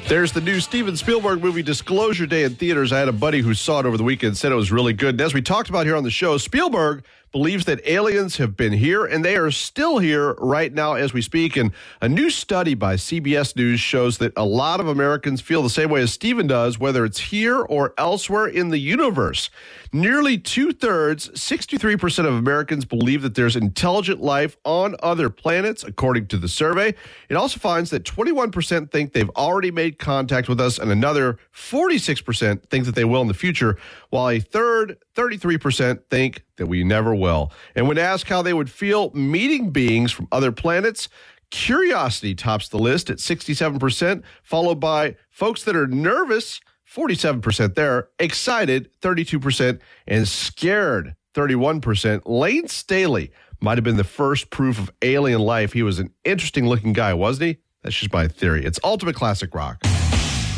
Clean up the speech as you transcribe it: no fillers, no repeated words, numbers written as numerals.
There's the new Steven Spielberg movie Disclosure Day in theaters. I had a buddy who saw it over the weekend, said it was really good. And as we talked about here on the show, Spielberg believes that aliens have been here, and they are still here right now as we speak. And a new study by CBS News shows that a lot of Americans feel the same way as Steven does, whether it's here or elsewhere in the universe. Nearly two-thirds, 63% of Americans believe that there's intelligent life on other planets, according to the survey. It also finds that 21% think they've already made contact with us, and another 46% think that they will in the future, while a third, 33%, think that we never will. And when asked how they would feel meeting beings from other planets, curiosity tops the list at 67%, followed by folks that are nervous, 47% there, excited, 32%, and scared, 31%. Lane Staley might have been the first proof of alien life. He was an interesting-looking guy, wasn't he? That's just my theory. It's Ultimate Classic Rock.